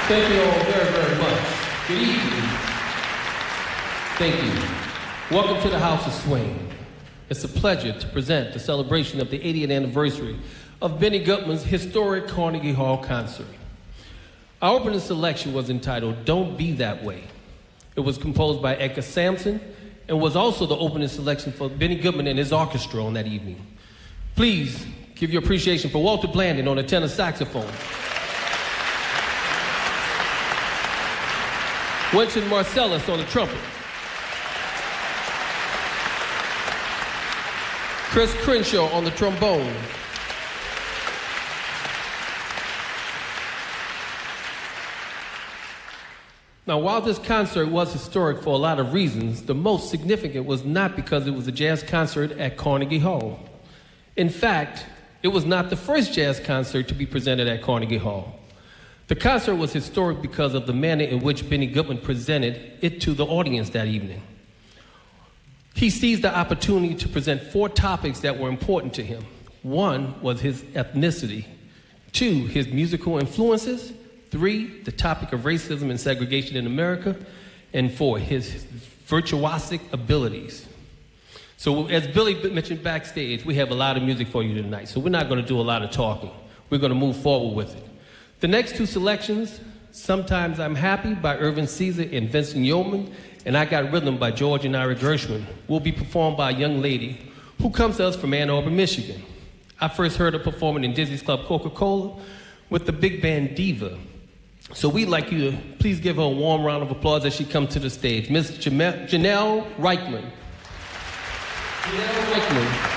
Thank you all very, very much. Good evening. Thank you. Welcome to the House of Swing. It's a pleasure to present the celebration of the 80th anniversary of Benny Goodman's historic Carnegie Hall concert. Our opening selection was entitled Don't Be That Way. It was composed by Edgar Sampson and was also the opening selection for Benny Goodman and his orchestra on that evening. Please give your appreciation for Walter Blandon on the tenor saxophone, Wynton Marsalis on the trumpet, Chris Crenshaw on the trombone, Now, while this concert was historic for a lot of reasons, the most significant was not because it was a jazz concert at Carnegie Hall. In fact, it was not the first jazz concert to be presented at Carnegie Hall. The concert was historic because of the manner in which Benny Goodman presented it to the audience that evening. He seized the opportunity to present 4 topics that were important to him. 1 was his ethnicity. 2, his musical influences. 3, the topic of racism and segregation in America. And 4, his virtuosic abilities. So as Billy mentioned backstage, we have a lot of music for you tonight, so we're not going to do a lot of talking. We're going to move forward with it. The next 2 selections, Sometimes I'm Happy by Irving Caesar and Vincent Yeoman, and I Got Rhythm by George and Ira Gershwin, will be performed by a young lady who comes to us from Ann Arbor, Michigan. I first heard her performing in Dizzy's Club Coca-Cola with the big band Diva. So we'd like you to please give her a warm round of applause as she comes to the stage. Miss Janelle Reichman. Janelle Reichman.